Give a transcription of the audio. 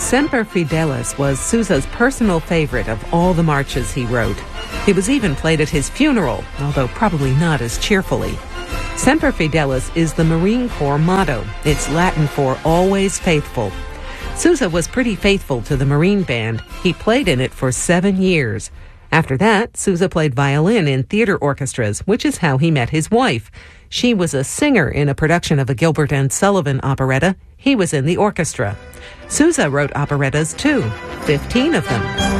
Semper Fidelis was Sousa's personal favorite of all the marches he wrote. It was even played at his funeral, although probably not as cheerfully. Semper Fidelis is the Marine Corps motto. It's Latin for always faithful. Sousa was pretty faithful to the Marine Band. He played in it for 7 years. After that, Sousa played violin in theater orchestras, which is how he met his wife. She was a singer in a production of a Gilbert and Sullivan operetta. He was in the orchestra. Sousa wrote operettas too, 15 of them.